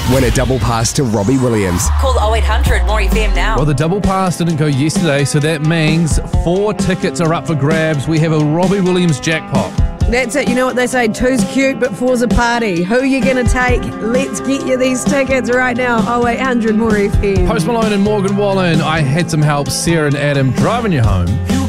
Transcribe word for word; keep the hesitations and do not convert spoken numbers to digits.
Win a double pass to Robbie Williams. Call oh eight hundred more F M now. Well, the double pass didn't go yesterday, so that means four tickets are up for grabs. We have a Robbie Williams jackpot. That's it. You know what they say, two's cute, but four's a party. Who are you going to take? Let's get you these tickets right now. oh eight hundred more F M. Post Malone and Morgan Wallen. I had some help. Sarah and Adam driving you home.